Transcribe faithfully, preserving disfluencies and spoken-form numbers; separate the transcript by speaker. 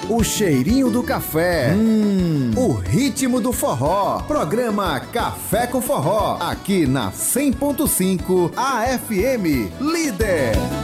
Speaker 1: O cheirinho do café. Hum, o ritmo do forró. Programa Café com Forró. Aqui na cem ponto cinco A F M. Líder.